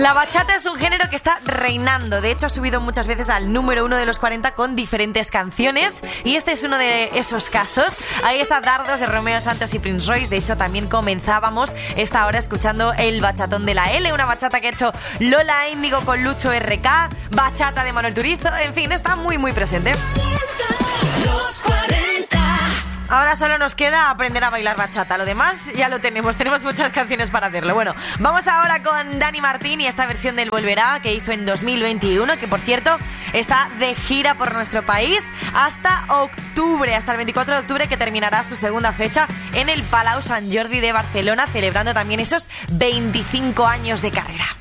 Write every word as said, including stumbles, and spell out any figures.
La bachata es un género que está reinando. De hecho, ha subido muchas veces al número uno de los cuarenta con diferentes canciones. Y este es uno de esos casos. Ahí está Dardos de Romeo Santos y Prince Royce. De hecho, también comenzábamos esta hora escuchando el bachatón de la L. Una bachata que ha hecho Lola Índigo con Lucho R K. Bachata de Manuel Turizo. En fin, está muy, muy presente. Los cuarenta. Ahora solo nos queda aprender a bailar bachata. Lo demás ya lo tenemos. Tenemos muchas canciones para hacerlo. Bueno, vamos ahora con Dani Martín y esta versión del Volverá que hizo en dos mil veintiuno, que por cierto está de gira por nuestro país hasta octubre, hasta el veinticuatro de octubre, que terminará su segunda fecha en el Palau Sant Jordi de Barcelona, celebrando también esos veinticinco años de carrera.